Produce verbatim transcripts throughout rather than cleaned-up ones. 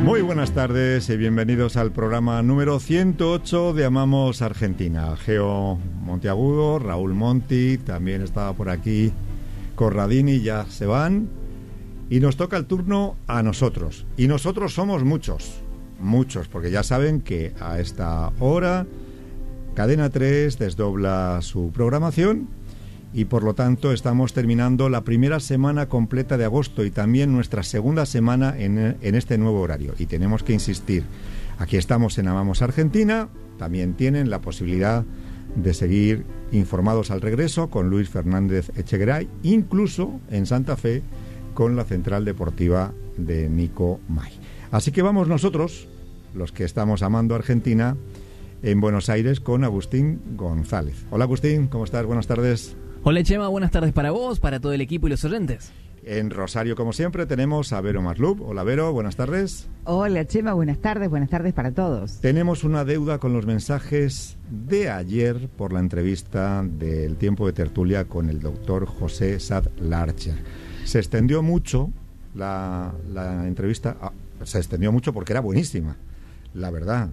Muy buenas tardes y bienvenidos al programa número ciento ocho de Amamos Argentina. Geo Monteagudo, Raúl Monti, también estaba por aquí Corradini, ya se van. Y nos toca el turno a nosotros. Y nosotros somos muchos, muchos, porque ya saben que a esta hora Cadena tres desdobla su programación y por lo tanto estamos terminando la primera semana completa de agosto y también nuestra segunda semana en, en este nuevo horario. Y tenemos que insistir, aquí estamos en Amamos Argentina, también tienen la posibilidad de seguir informados al regreso con Luis Fernández Echegaray, incluso en Santa Fe con la Central Deportiva de Nico May. Así que vamos nosotros, los que estamos amando Argentina, en Buenos Aires con Agustín González. Hola Agustín, ¿cómo estás? Buenas tardes. Hola Chema, buenas tardes para vos, para todo el equipo y los oyentes. En Rosario, como siempre, tenemos a Vero Maslup. Hola Vero, buenas tardes. Hola Chema, buenas tardes, buenas tardes para todos. Tenemos una deuda con los mensajes de ayer por la entrevista del Tiempo de Tertulia con el doctor José Sad Larcher. Se extendió mucho la, la entrevista, ah, se extendió mucho porque era buenísima, la verdad.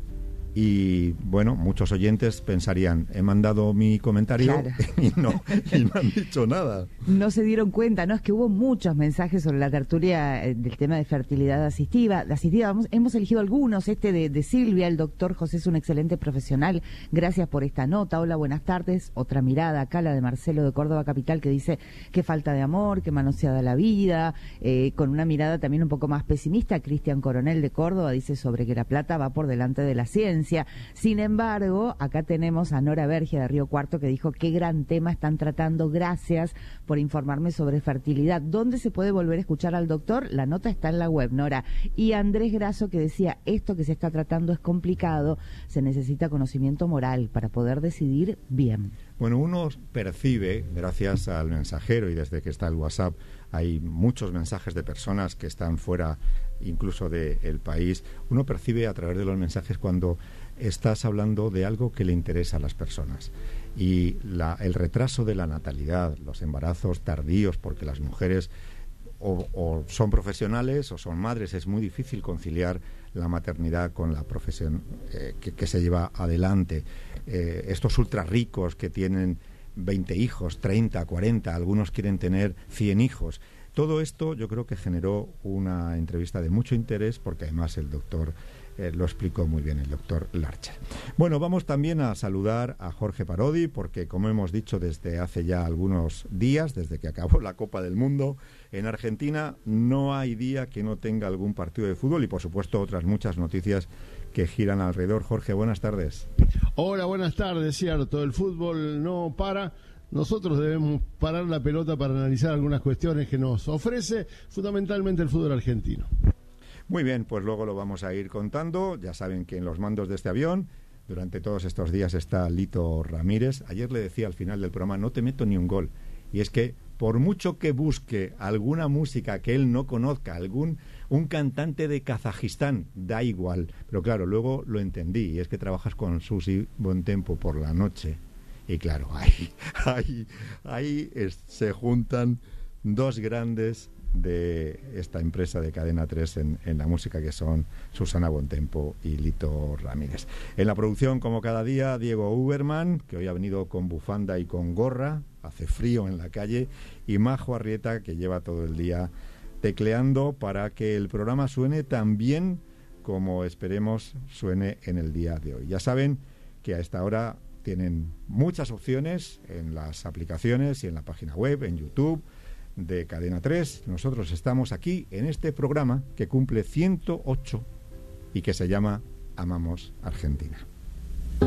Y bueno, muchos oyentes pensarían, he mandado mi comentario, claro, y no, y no han dicho nada. No se dieron cuenta, ¿no? Es que hubo muchos mensajes sobre la tertulia eh, del tema de fertilidad asistiva. asistiva. Hemos, hemos elegido algunos, este de, de Silvia, el doctor José es un excelente profesional, gracias por esta nota, hola, buenas tardes. Otra mirada acá, la de Marcelo de Córdoba Capital, que dice que falta de amor, que manoseada la vida, eh, con una mirada también un poco más pesimista. Cristian Coronel de Córdoba dice sobre que la plata va por delante de la ciencia. Sin embargo, acá tenemos a Nora Bergia de Río Cuarto que dijo qué gran tema están tratando, gracias por informarme sobre fertilidad. ¿Dónde se puede volver a escuchar al doctor? La nota está en la web, Nora. Y Andrés Grasso que decía, esto que se está tratando es complicado, se necesita conocimiento moral para poder decidir bien. Bueno, uno percibe, gracias al mensajero y desde que está el WhatsApp, hay muchos mensajes de personas que están fuera incluso del país, uno percibe a través de los mensajes cuando estás hablando de algo que le interesa a las personas. Y la, el retraso de la natalidad, los embarazos tardíos, porque las mujeres o, o son profesionales o son madres, es muy difícil conciliar la maternidad con la profesión eh, que, que se lleva adelante. Eh, estos ultra ricos que tienen veinte hijos, treinta, cuarenta, algunos quieren tener cien hijos. Todo esto yo creo que generó una entrevista de mucho interés porque además el doctor eh, lo explicó muy bien, el doctor Larcher. Bueno, vamos también a saludar a Jorge Parodi porque, como hemos dicho desde hace ya algunos días, desde que acabó la Copa del Mundo, en Argentina no hay día que no tenga algún partido de fútbol y por supuesto otras muchas noticias que giran alrededor. Jorge, buenas tardes. Hola, buenas tardes, cierto, el fútbol no para. Nosotros debemos parar la pelota para analizar algunas cuestiones que nos ofrece fundamentalmente el fútbol argentino. Muy bien, pues luego lo vamos a ir contando. Ya saben que en los mandos de este avión durante todos estos días está Lito Ramírez. Ayer le decía al final del programa, no te meto ni un gol. Y es que por mucho que busque alguna música que él no conozca, algún un cantante de Kazajistán, da igual. Pero claro, luego lo entendí, y es que trabajas con Susi Bontempo por la noche. Y claro, ahí, ahí, ahí es, se juntan dos grandes de esta empresa de Cadena tres en, en la música, que son Susana Bontempo y Lito Ramírez. En la producción, como cada día, Diego Uberman, que hoy ha venido con bufanda y con gorra, hace frío en la calle, y Majo Arrieta, que lleva todo el día tecleando para que el programa suene tan bien como esperemos suene en el día de hoy. Ya saben que a esta hora tienen muchas opciones en las aplicaciones y en la página web, en YouTube de Cadena tres. Nosotros estamos aquí en este programa que cumple ciento ocho y que se llama Amamos Argentina.